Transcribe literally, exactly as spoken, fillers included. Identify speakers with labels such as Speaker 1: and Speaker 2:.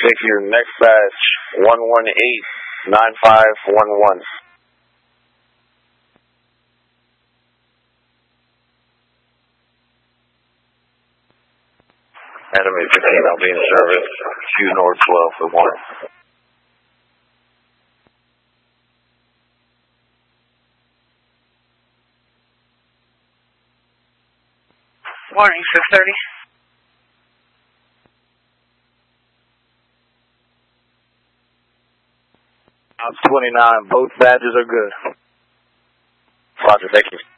Speaker 1: Thank you. Next batch, one one eight nine five one one. Enemy fifteen, I'll be in service. Q North twelve for one.
Speaker 2: Warning, six thirty.
Speaker 1: twenty-nine, both badges are good. Roger, thank you.